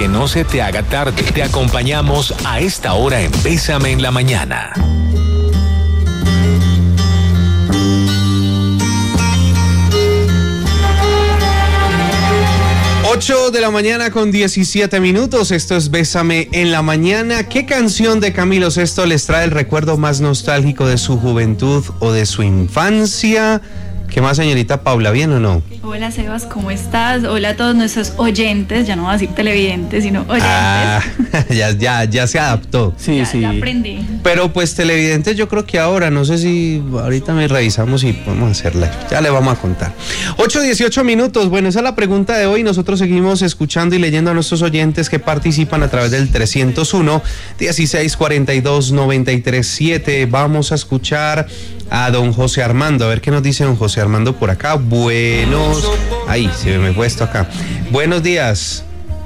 que no se te haga tarde. Te acompañamos a esta hora en Bésame en la Mañana. 8 de la mañana con 17 minutos. Esto es Bésame en la Mañana. ¿Qué canción de Camilo Sesto les trae el recuerdo más nostálgico de su juventud o de su infancia? ¿Qué más, señorita Paula? ¿Bien o no? Hola, Sebas, ¿cómo estás? Hola a todos nuestros oyentes, ya no voy a decir televidentes, sino oyentes. Ya se adaptó. Sí. Ya aprendí. Pero pues televidentes yo creo que ahora, no sé si ahorita me revisamos y podemos hacerla. Ya le vamos a contar. 8:18 minutos. Bueno, esa es la pregunta de hoy. Nosotros seguimos escuchando y leyendo a nuestros oyentes que participan a través del 301-1642-937. Vamos a escuchar a don José Armando, a ver qué nos dice don José Armando por acá. Ahí, se me fue esto acá. Buenos días.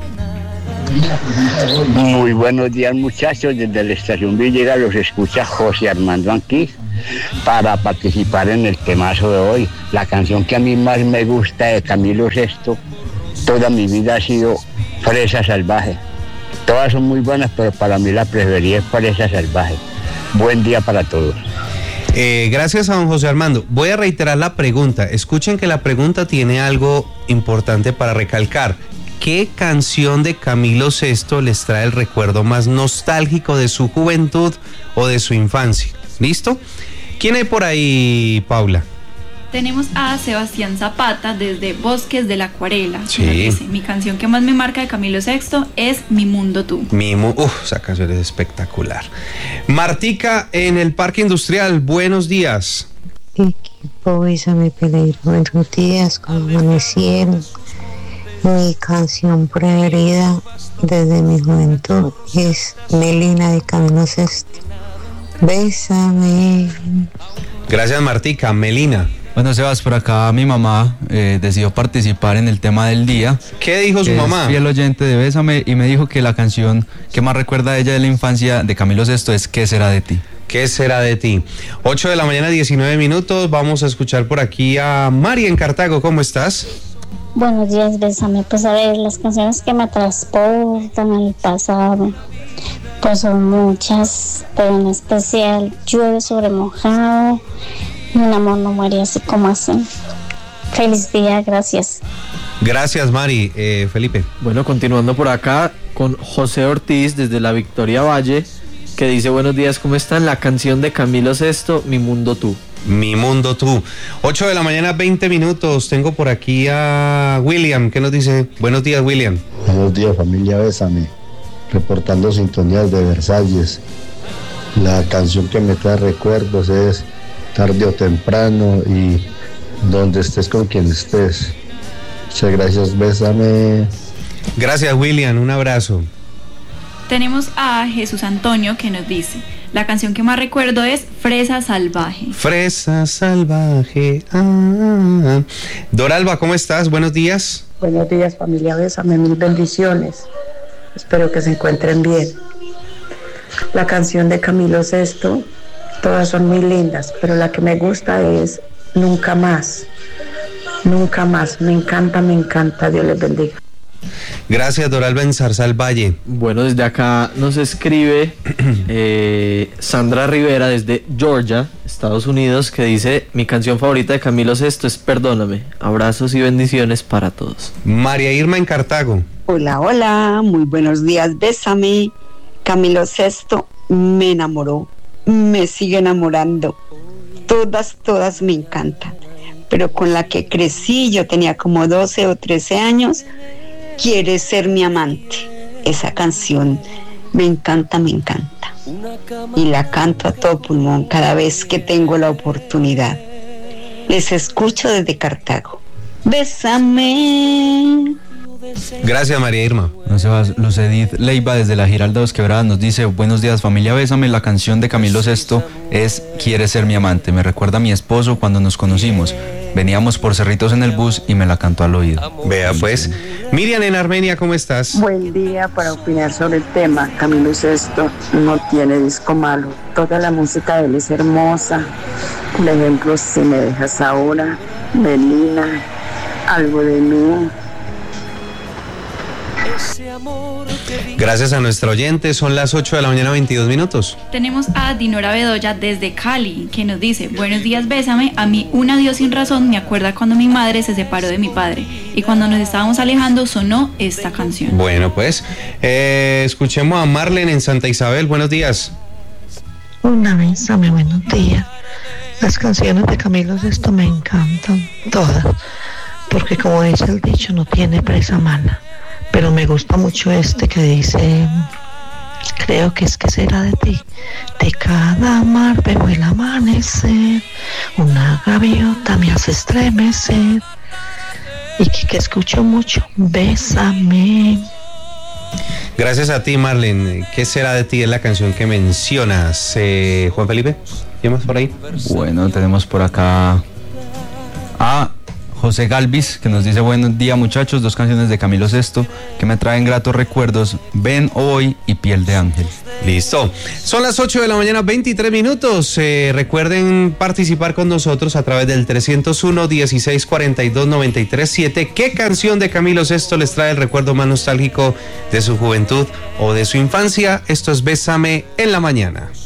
Muy buenos días, muchachos. Desde la estación Villegas los escucha José Armando aquí para participar en el temazo de hoy. La canción que a mí más me gusta de Camilo Sesto, toda mi vida ha sido Fresa Salvaje. Todas son muy buenas, pero para mí la preferida es Fresa Salvaje. Buen día para todos. Gracias a don José Armando. Voy a reiterar la pregunta. Escuchen que la pregunta tiene algo importante para recalcar. ¿Qué canción de Camilo Sesto les trae el recuerdo más nostálgico de su juventud o de su infancia? ¿Listo? ¿Quién hay por ahí, Paula? Tenemos a Sebastián Zapata desde Bosques de la Acuarela. Sí. Dice, mi canción que más me marca de Camilo Sesto es Mi Mundo Tú. Esa canción es espectacular. Martica en el Parque Industrial, buenos días. Equipo, Bésame Pereira, buenos días, ¿cómo amanecieron? Mi canción preferida desde mi juventud es Melina de Camilo Sesto. Bésame. Gracias, Martica. Melina. Bueno, Sebas, por acá mi mamá decidió participar en el tema del día. ¿Qué dijo su mamá? Es fiel oyente de Bésame y me dijo que la canción que más recuerda a ella de la infancia de Camilo Sesto es ¿Qué será de ti? ¿Qué será de ti? 8 de la mañana, 19 minutos. Vamos a escuchar por aquí a Mari en Cartago. ¿Cómo estás? Buenos días, Bésame. Pues a ver, las canciones que me transportan al pasado, pues son muchas, pero en especial Llueve sobre mojado, Un amor no muere así como así. Feliz día, gracias. Gracias, Mari. Felipe. Bueno, continuando por acá con José Ortiz desde la Victoria Valle, que dice: buenos días, ¿cómo están? La canción de Camilo Sesto, Mi Mundo Tú. Mi Mundo Tú. 8 de la mañana, 20 minutos. Tengo por aquí a William. ¿Qué nos dice? Buenos días, William. Buenos días, familia Bésame. Reportando sintonías de Versalles. La canción que me trae recuerdos es Tarde o Temprano y Donde estés con quien estés. Muchas gracias, Bésame. Gracias, William. Un abrazo. Tenemos a Jesús Antonio que nos dice: la canción que más recuerdo es Fresa Salvaje. Fresa Salvaje. Doralba, ¿cómo estás? Buenos días. Buenos días, familia Bésame, mil bendiciones. Espero que se encuentren bien. La canción de Camilo Sesto, todas son muy lindas, pero la que me gusta es Nunca Más. Nunca Más. Me encanta, Dios les bendiga. Gracias, Doralba en Zarzal Valle. Bueno, desde acá nos escribe Sandra Rivera desde Georgia, Estados Unidos, que dice: mi canción favorita de Camilo Sesto es Perdóname. Abrazos y bendiciones para todos. María Irma en Cartago. Hola, muy buenos días, Bésame. Camilo Sesto me enamoró, me sigue enamorando. Todas me encantan. Pero con la que crecí, yo tenía como 12 o 13 años, Quieres ser mi amante. Esa canción me encanta. Y la canto a todo pulmón cada vez que tengo la oportunidad. Les escucho desde Cartago. Bésame. Gracias, María Irma. No se va, Luz Edith Leiva desde la Giralda de Dos Quebradas nos dice: buenos días, familia Bésame. La canción de Camilo Sesto es Quieres ser mi amante. Me recuerda a mi esposo cuando nos conocimos. Veníamos por Cerritos en el bus y me la cantó al oído. Vea pues. Miriam en Armenia, ¿cómo estás? Buen día para opinar sobre el tema. Camilo Sesto no tiene disco malo. Toda la música de él es hermosa. Por ejemplo, Si me dejas ahora, Melina, Algo de mí. Gracias a nuestro oyente, son las 8 de la mañana, 22 minutos. Tenemos a Dinora Bedoya desde Cali, que nos dice: buenos días, bésame. A mí un adiós sin razón me acuerda cuando mi madre se separó de mi padre, y cuando nos estábamos alejando sonó esta canción. Bueno, pues escuchemos a Marlene en Santa Isabel. Buenos días. Una bésame, buenos días. Las canciones de Camilo Sesto me encantan, todas, porque como dice el dicho, no tiene presa mala. Pero me gusta mucho este que dice: creo que es que será de ti, de cada mar veo el amanecer, una gaviota me hace estremecer, y que escucho mucho, bésame. Gracias a ti, Marlene. ¿Qué será de ti? Es la canción que mencionas. Juan Felipe, ¿qué más por ahí? Bueno, tenemos por acá a José Galvis, que nos dice: buenos días, muchachos, 2 canciones de Camilo Sesto que me traen gratos recuerdos, Ven Hoy y Piel de Ángel. Listo. Son las 8 de la mañana, 23 minutos. Recuerden participar con nosotros a través del 301-1642-937. ¿Qué canción de Camilo Sesto les trae el recuerdo más nostálgico de su juventud o de su infancia? Esto es Bésame en la Mañana.